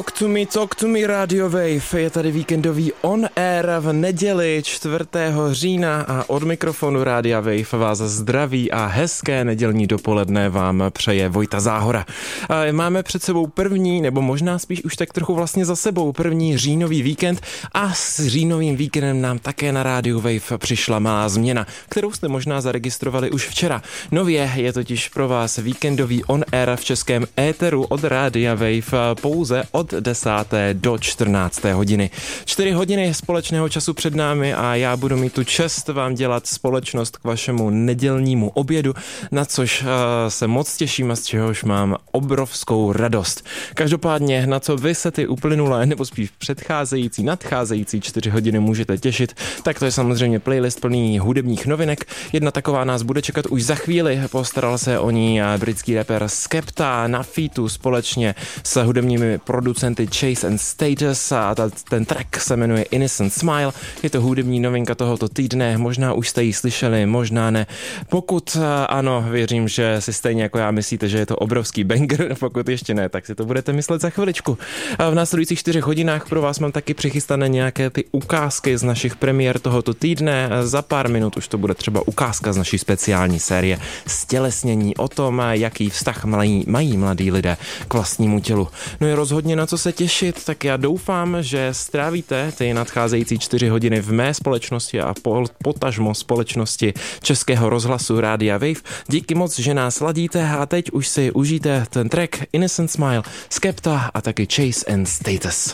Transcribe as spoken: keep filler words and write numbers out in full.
Talk to me, talk to me, Radio Wave. Je tady víkendový on air v neděli čtvrtého října a od mikrofonu Rádia Wave vás zdraví a hezké nedělní dopoledne vám přeje Vojta Záhora. Máme před sebou první, nebo možná spíš už tak trochu vlastně za sebou, první říjnový víkend a s říjnovým víkendem nám také na Rádiu Wave přišla malá změna, kterou jste možná zaregistrovali už včera. Nově je totiž pro vás víkendový on air v českém éteru od Rádia Wave pouze od desáté do čtrnácté hodiny. Čtyři hodiny společného času před námi a já budu mít tu čest vám dělat společnost k vašemu nedělnímu obědu, na což uh, se moc těším a z čehož mám obrovskou radost. Každopádně, na co vy se ty uplynulé nebo spíš předcházející, nadcházející čtyři hodiny můžete těšit, tak to je samozřejmě playlist plný hudebních novinek. Jedna taková nás bude čekat už za chvíli. Postaral se o ní britský rapper Skepta na featu společně s hudebními producenty Chase and Status a ta, ten track se jmenuje Innocent Smile. Je to hudební novinka tohoto týdne, možná už jste ji slyšeli, možná ne. Pokud ano, věřím, že si stejně jako já myslíte, že je to obrovský banger, pokud ještě ne, tak si to budete myslet za chviličku. A v následujících čtyřech hodinách pro vás mám taky přichystané nějaké ty ukázky z našich premiér tohoto týdne. Za pár minut už to bude třeba ukázka z naší speciální série Stělesnění o tom, jaký vztah mají, mají mladí lidé k vlastnímu tělu. No je rozhodně na co se těšit, tak já doufám, že strávíte ty nadcházející čtyři hodiny v mé společnosti a potažmo společnosti Českého rozhlasu Rádia Wave. Díky moc, že nás ladíte a teď už si užijte ten track Innocent Smile, Skepta a taky Chase and Status.